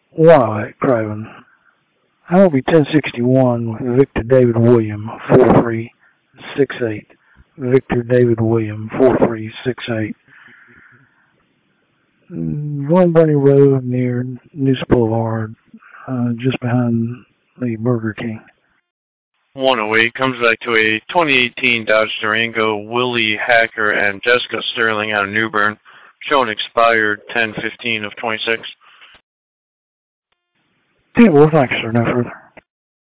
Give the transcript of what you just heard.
108, Craven. I will be 1061 with Victor David William, 4368. Victor David William, 4368. Glen Burnie Road near Neuse Boulevard, just behind the Burger King. 108 comes back to a 2018 Dodge Durango, Willie Hacker and Jessica Sterling out of New Bern, showing expired 10/15 of 26. Yeah, well, thanks, sir. No further.